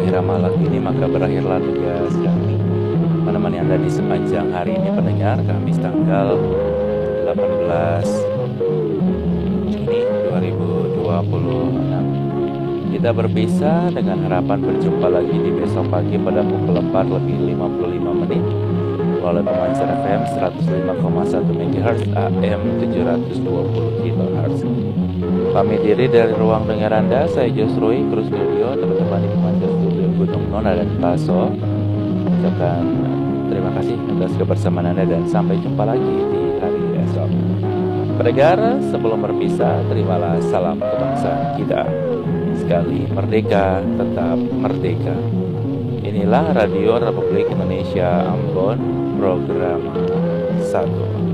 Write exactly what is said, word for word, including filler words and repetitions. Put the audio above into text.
mengira malam ini, maka berakhirlah tugas kami menemani Anda di sepanjang hari ini pendengar. Kamis tanggal delapan belas Juni dua ribu dua puluh enam. Kita berpisah dengan harapan berjumpa lagi di besok pagi pada pukul empat lebih lima puluh lima menit melalui pemancar F M seratus lima koma satu MHz, A M tujuh ratus dua puluh kilohertz. Pamit diri dari ruang dengar Anda, saya Josroy, kru studio, teman-teman di pemancar studio Gunung Nona dan Paso. Ucapkan terima kasih atas kebersamaan Anda dan sampai jumpa lagi di hari esok. Pendengar, sebelum berpisah, terimalah salam kebangsaan kita. Sekali merdeka, tetap merdeka. Inilah Radio Republik Indonesia Ambon, program satu.